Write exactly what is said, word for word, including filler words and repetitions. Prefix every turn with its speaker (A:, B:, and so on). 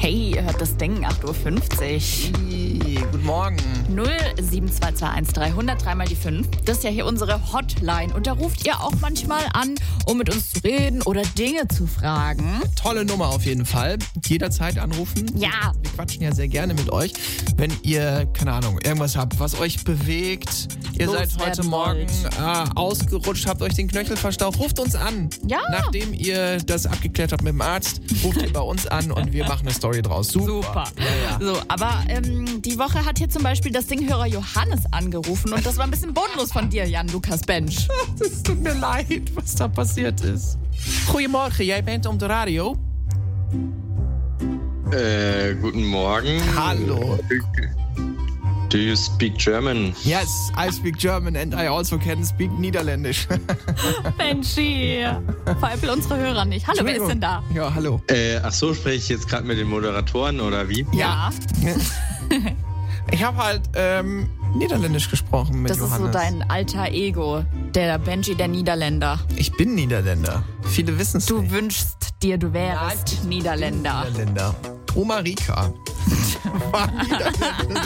A: Hey, ihr hört das Ding, acht Uhr fünfzig.
B: Hey, guten Morgen.
A: null sieben zwei zwei eins dreihundert, dreimal die fünf. Das ist ja hier unsere Hotline. Und da ruft ihr auch manchmal an, um mit uns zu reden oder Dinge zu fragen.
B: Tolle Nummer auf jeden Fall. Jederzeit anrufen.
A: Ja.
B: Wir quatschen ja sehr gerne mit euch. Wenn ihr, keine Ahnung, irgendwas habt, was euch bewegt, ihr seid heute Morgen äh, ausgerutscht, habt euch den Knöchel verstaucht, ruft uns an.
A: Ja.
B: Nachdem ihr das abgeklärt habt mit dem Arzt, ruft ihr bei uns an und wir machen eine Story draus. Super.
A: Super.
B: Ja, ja.
A: So, aber ähm, die Woche hat hier zum Beispiel das Dinghörer Johannes angerufen und das war ein bisschen bodenlos von dir, Jan-Lukas Bench.
B: Es tut mir leid, was da passiert ist. Goedemorgen, jij bent op de radio.
C: Äh, guten Morgen.
B: Hallo.
C: Do you speak German?
B: Yes, I speak German and I also can speak Niederländisch.
A: Benchi, veräppel unsere Hörer nicht. Hallo, wer ist denn da?
B: Ja, hallo.
C: Äh, ach so, spreche ich jetzt gerade mit den Moderatoren oder wie?
A: Ja.
B: Ich habe halt ähm, Niederländisch gesprochen mit
A: Das
B: Johannes.
A: ist so dein alter Ego, der Benji der Niederländer.
B: Ich bin Niederländer. Viele wissen es
A: Du
B: nicht.
A: wünschst dir, du wärst
B: Nein,
A: Niederländer.
B: Niederländer. Oma Rika war Niederländerin.